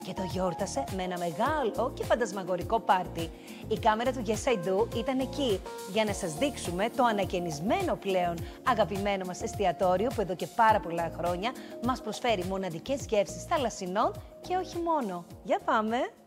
Και το γιόρτασε με ένα μεγάλο και φαντασμαγορικό πάρτι. Η κάμερα του Yes I Do ήταν εκεί για να σας δείξουμε το ανακαινισμένο πλέον αγαπημένο μας εστιατόριο που εδώ και πάρα πολλά χρόνια μας προσφέρει μοναδικές γεύσεις θαλασσινών και όχι μόνο. Για πάμε!